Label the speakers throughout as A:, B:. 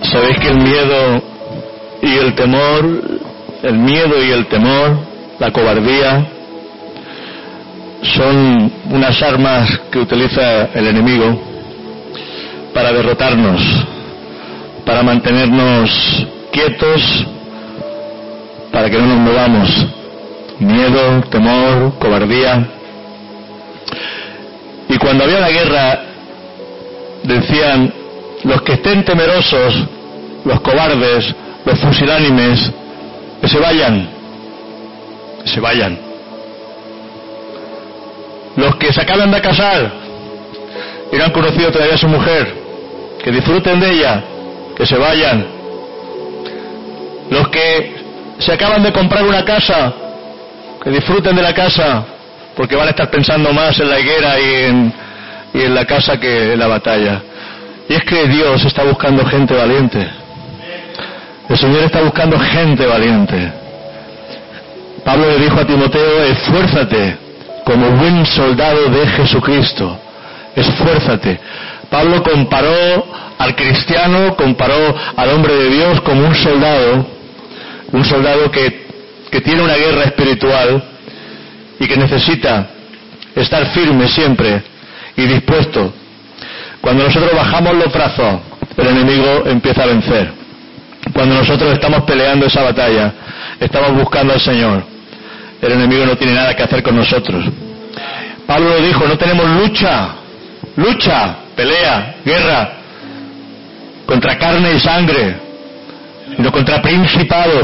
A: Sabéis que el miedo y el temor, la cobardía, son unas armas que utiliza el enemigo para derrotarnos, para mantenernos quietos, para que no nos movamos. Miedo, temor, cobardía. Y cuando había la guerra, decían: los que estén temerosos, los cobardes, los fusilánimes, que se vayan. Los que se acaban de casar y no han conocido todavía a su mujer, que disfruten de ella, que se vayan. Los que se acaban de comprar una casa, que disfruten de la casa, porque van a estar pensando más en la higuera y en la casa que en la batalla. Y es que Dios está buscando gente valiente. El Señor está buscando gente valiente. Pablo le dijo a Timoteo: esfuérzate como buen soldado de Jesucristo. Esfuérzate. Pablo comparó al cristiano, comparó al hombre de Dios como un soldado que tiene una guerra espiritual y que necesita estar firme siempre y dispuesto. Cuando nosotros bajamos los brazos, el enemigo empieza a vencer. Cuando nosotros estamos peleando esa batalla, estamos buscando al Señor, el enemigo no tiene nada que hacer con nosotros. Pablo lo dijo: no tenemos lucha, pelea, guerra contra carne y sangre, sino contra principados,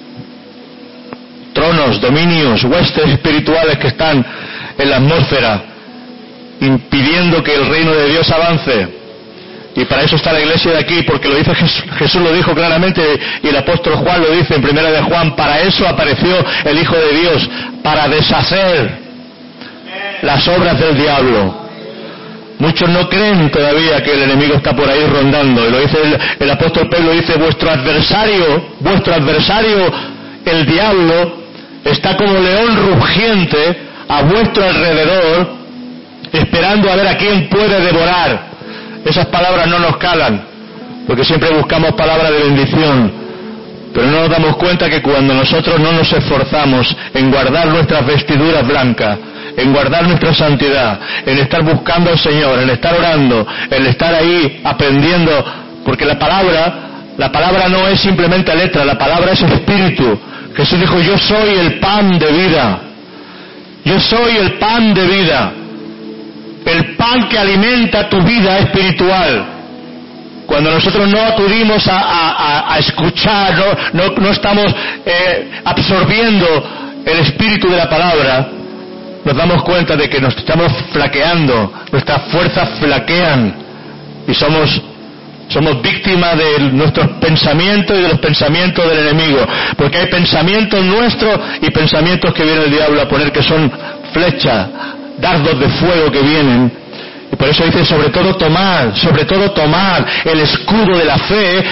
A: tronos, dominios, huestes espirituales que están en la atmósfera, impidiendo que el reino de Dios avance. Y para eso está la iglesia de aquí, porque lo dice Jesús lo dijo claramente, y el apóstol Juan lo dice en Primera de Juan: para eso apareció el Hijo de Dios, para deshacer las obras del diablo. Muchos no creen todavía que el enemigo está por ahí rondando, y lo dice el apóstol Pedro, dice: vuestro adversario, el diablo, está como león rugiente a vuestro alrededor, esperando a ver a quién puede devorar. Esas palabras no nos calan, porque siempre buscamos palabras de bendición, pero no nos damos cuenta que cuando nosotros no nos esforzamos en guardar nuestras vestiduras blancas, en guardar nuestra santidad, en estar buscando al Señor, en estar orando, en estar ahí aprendiendo, porque la palabra no es simplemente letra, la palabra es espíritu. Jesús dijo: yo soy el pan de vida. Yo soy el pan de vida. El pan que alimenta tu vida espiritual. Cuando nosotros no acudimos a escuchar, no estamos absorbiendo el espíritu de la palabra, nos damos cuenta de que nos estamos flaqueando, nuestras fuerzas flaquean y somos víctimas de nuestros pensamientos y de los pensamientos del enemigo, porque hay pensamientos nuestros y pensamientos que viene el diablo a poner, que son flechas, dardos de fuego que vienen. Y por eso dice: sobre todo tomad el escudo de la fe,